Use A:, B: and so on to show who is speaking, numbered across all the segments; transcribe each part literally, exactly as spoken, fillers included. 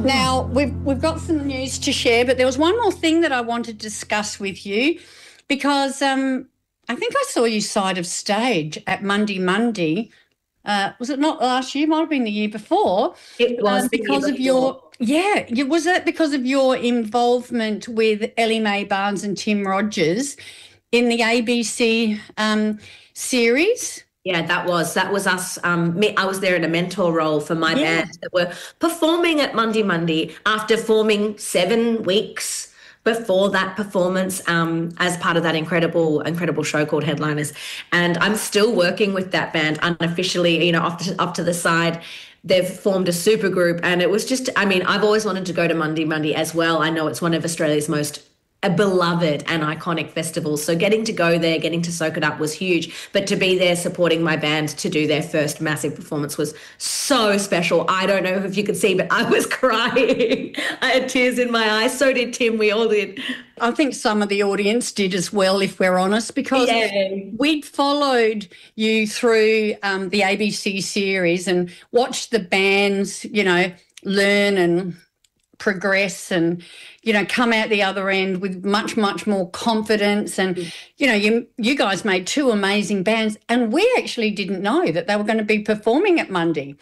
A: Now, we've we've got some news to share, but there was one more thing that I wanted to discuss with you because um, I think I saw you side of stage at Monday Monday. Uh, was it not last year? Might have been the year before.
B: It was
A: um,
B: the year
A: because of your
B: before.
A: yeah. you- Was that because of your involvement with Ellie Mae Barnes and Tim Rogers in the A B C um, series?
B: Yeah, that was that was us. Um, me, I was there in a mentor role for my
A: Yeah.
B: band that were performing at Monday Monday after forming seven weeks before that performance, um, as part of that incredible, incredible show called Headliners. And I'm still working with that band unofficially, you know, off to, off to the side. They've formed a super group, and it was just, I mean, I've always wanted to go to Monday Monday as well. I know it's one of Australia's most a beloved and iconic festival. So getting to go there, getting to soak it up was huge. But to be there supporting my band to do their first massive performance was so special. I don't know if you could see, but I was crying. I had tears in my eyes. So did Tim. We all did.
A: I think some of the audience did as well, if we're honest, because
B: Yeah.
A: we'd followed you through um, the A B C series and watched the bands, you know, learn and progress and, you know, come out the other end with much, much more confidence. And, you know, you you guys made two amazing bands, and we actually didn't know that they were going to be performing at Monday.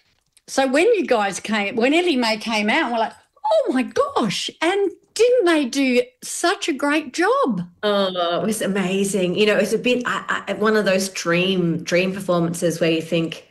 A: So when you guys came, when Ellie Mae came out, we're like, oh my gosh, and didn't they do such a great job?
B: Oh, it was amazing. You know, it was a bit I, I, one of those dream dream performances where you think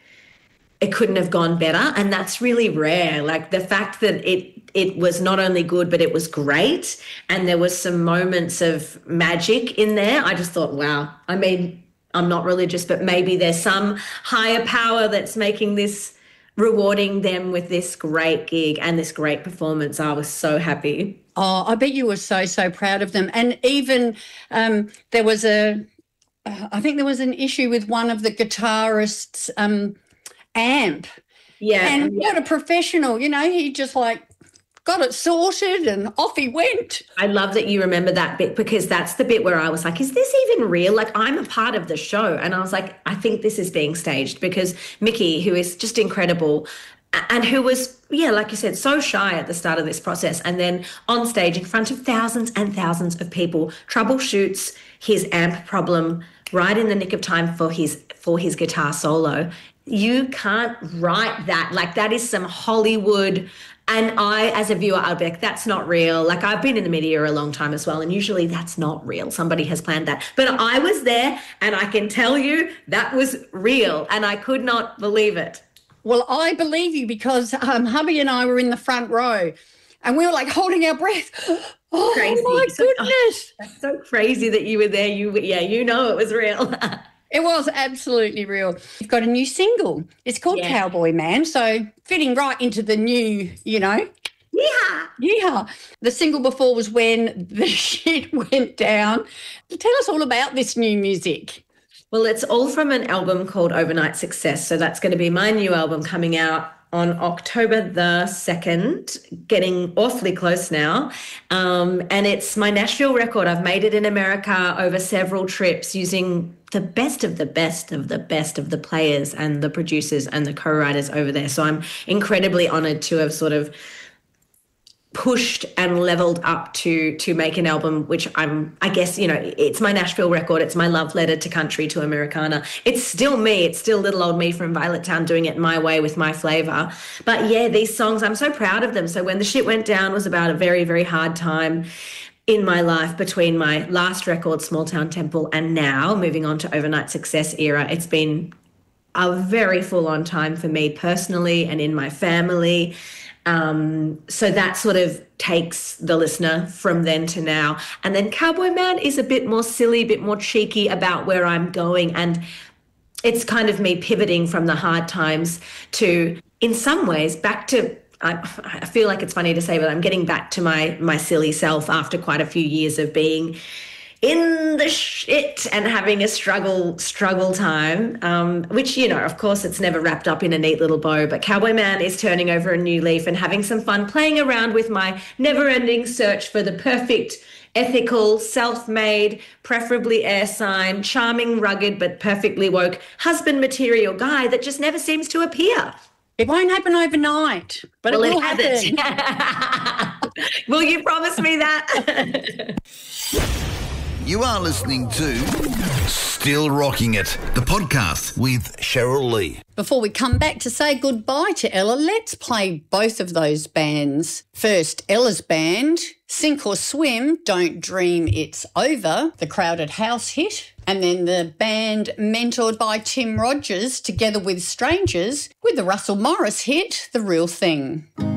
B: it couldn't have gone better, and that's really rare. Like the fact that it it was not only good, but it was great, and there was some moments of magic in there. I just thought, wow. I mean, I'm not religious, but maybe there's some higher power that's making this, rewarding them with this great gig and this great performance. I was so happy.
A: Oh, I bet you were so, so proud of them. And even um, there was a, uh, I think there was an issue with one of the guitarists' um, amp.
B: Yeah.
A: And
B: yeah.
A: what a professional, you know, he just like got it sorted and off he went.
B: I love that you remember that bit, because that's the bit where I was like, is this even real? Like, I'm a part of the show. And I was like, I think this is being staged, because Mickey, who is just incredible and who was, yeah, like you said, so shy at the start of this process, and then on stage in front of thousands and thousands of people, troubleshoots his amp problem right in the nick of time for his for his guitar solo. You can't write that. Like, that is some Hollywood. And I, as a viewer, I'd be like, that's not real. Like, I've been in the media a long time as well, and usually that's not real. Somebody has planned that. But I was there, and I can tell you that was real, and I could not believe it.
A: Well, I believe you, because um, hubby and I were in the front row and we were like holding our breath. Oh,
B: Crazy.
A: my
B: So-
A: goodness.
B: That's so crazy that you were there. You, yeah, you know it was real.
A: It was absolutely real. You've got a new single. It's called
B: Yeah.
A: Cowboy Man, so fitting right into the new, you know.
B: Yeah.
A: Yeah. The single before was When the Shit Went Down. Tell us all about this new music.
B: Well, it's all from an album called Overnight Success. So that's going to be my new album coming out on October the second, getting awfully close now. Um, and it's my Nashville record. I've made it in America over several trips using the best of the best of the best of the players and the producers and the co-writers over there. So I'm incredibly honored to have sort of pushed and leveled up to to make an album, which I'm, I guess, you know, it's my Nashville record. It's my love letter to country, to Americana. It's still me. It's still little old me from Violet Town doing it my way with my flavor. But yeah, these songs, I'm so proud of them. So When the Shit Went Down was about a very, very hard time in my life between my last record, Small Town Temple, and now moving on to Overnight Success era. It's been a very full-on time for me personally and in my family. Um, so that sort of takes the listener from then to now. And then Cowboy Man is a bit more silly, a bit more cheeky about where I'm going. And it's kind of me pivoting from the hard times to, in some ways, back to, I, I feel like it's funny to say, but I'm getting back to my my silly self after quite a few years of being in the shit and having a struggle struggle time, um, which, you know, of course, it's never wrapped up in a neat little bow. But Cowboy Man is turning over a new leaf and having some fun playing around with my never-ending search for the perfect, ethical, self-made, preferably air sign, charming, rugged, but perfectly woke husband material guy that just never seems to appear.
A: It won't happen overnight, but
B: well,
A: it will
B: it
A: happen.
B: Will you promise me that?
C: You are listening to Still Rocking It, the podcast with Cheryl Lee.
A: Before we come back to say goodbye to Ella, let's play both of those bands. First, Ella's band, Sink or Swim, Don't Dream It's Over, the Crowded House hit. And then the band mentored by Tim Rogers, Together with Strangers, with the Russell Morris hit, The Real Thing.